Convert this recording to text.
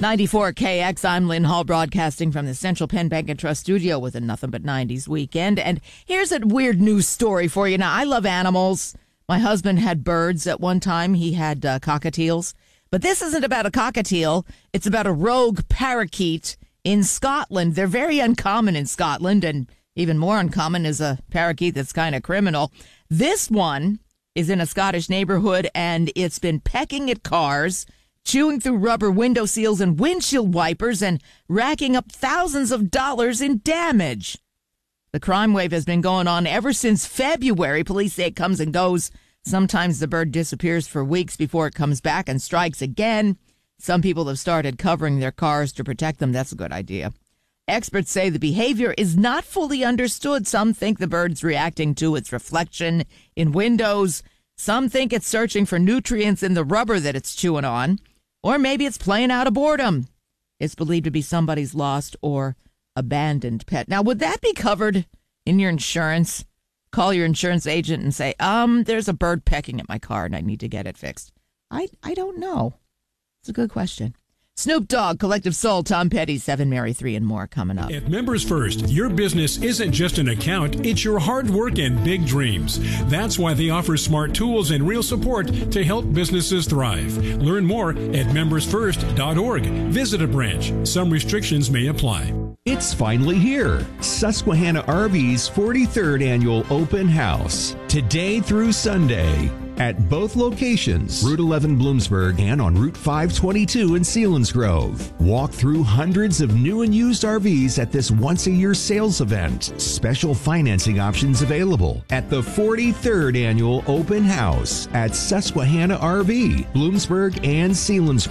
94KX, I'm Lynn Hall, broadcasting from the Central Penn Bank and Trust studio with a Nothing But 90s weekend. And here's a weird news story for you. Now, I love animals. My husband had birds at one time. He had cockatiels. But this isn't about a cockatiel. It's about a rogue parakeet in Scotland. They're very uncommon in Scotland, and even more uncommon is a parakeet that's kind of criminal. This one is in a Scottish neighborhood, and it's been pecking at cars, chewing through rubber window seals and windshield wipers, and racking up thousands of dollars in damage. The crime wave has been going on ever since February. Police say it comes and goes. Sometimes the bird disappears for weeks before it comes back and strikes again. Some people have started covering their cars to protect them. That's a good idea. Experts say the behavior is not fully understood. Some think the bird's reacting to its reflection in windows. Some think it's searching for nutrients in the rubber that it's chewing on. Or maybe it's playing out of boredom. It's believed to be somebody's lost or abandoned pet. Now, would that be covered in your insurance? Call your insurance agent and say, there's a bird pecking at my car and I need to get it fixed. I don't know. It's a good question. Snoop Dogg, Collective Soul, Tom Petty, 7 Mary 3, and more coming up. At Members First, your business isn't just an account, it's your hard work and big dreams. That's why they offer smart tools and real support to help businesses thrive. Learn more at membersfirst.org. Visit a branch. Some restrictions may apply. It's finally here. Susquehanna RV's 43rd Annual Open House. Today through Sunday. At both locations, Route 11 Bloomsburg and on Route 522 in Selinsgrove. Walk through hundreds of new and used RVs at this once-a-year sales event. Special financing options available at the 43rd Annual Open House at Susquehanna RV, Bloomsburg and Selinsgrove.